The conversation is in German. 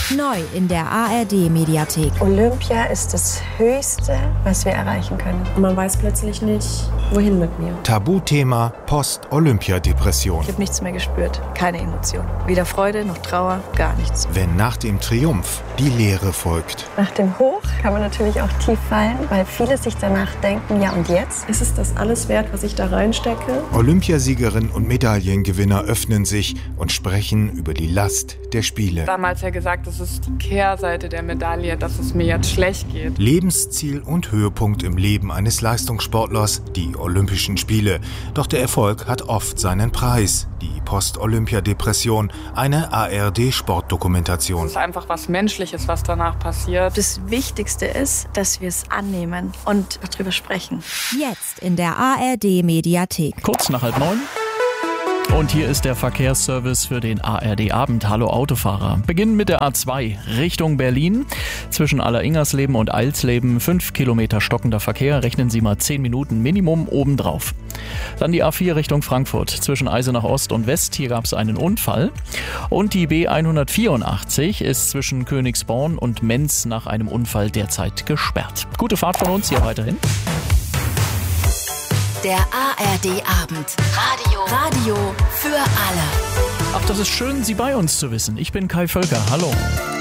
Neu in der ARD-Mediathek. Olympia ist das Höchste, was wir erreichen können. Und man weiß plötzlich nicht, wohin mit mir. Tabuthema Post-Olympia-Depression. Ich habe nichts mehr gespürt, keine Emotion. Weder Freude noch Trauer, gar nichts. Wenn nach dem Triumph die Leere folgt. Nach dem Hoch kann man natürlich auch tief fallen, weil viele sich danach denken, ja und jetzt? Ist es das alles wert, was ich da reinstecke? Olympiasiegerin und Medaillengewinner öffnen sich und sprechen über die Last der Spiele. Damals ja gesagt, das ist die Kehrseite der Medaille, dass es mir jetzt schlecht geht. Lebensziel und Höhepunkt im Leben eines Leistungssportlers, die Olympischen Spiele. Doch der Erfolg hat oft seinen Preis. Die Post-Olympia-Depression, eine ARD-Sportdokumentation. Es ist einfach was Menschliches, was danach passiert. Das Wichtigste ist, dass wir es annehmen und darüber sprechen. Jetzt in der ARD-Mediathek. Kurz nach 8:30. Und hier ist der Verkehrsservice für den ARD-Abend. Hallo Autofahrer. Beginnen mit der A2 Richtung Berlin. Zwischen Alleringersleben und Eilsleben 5 Kilometer stockender Verkehr. Rechnen Sie mal 10 Minuten Minimum obendrauf. Dann die A4 Richtung Frankfurt. Zwischen Eisenach Ost und West. Hier gab es einen Unfall. Und die B184 ist zwischen Königsborn und Menz nach einem Unfall derzeit gesperrt. Gute Fahrt von uns hier weiterhin. Der ARD-Abend. Radio für alle. Ach, das ist schön, Sie bei uns zu wissen. Ich bin Kai Völker. Hallo.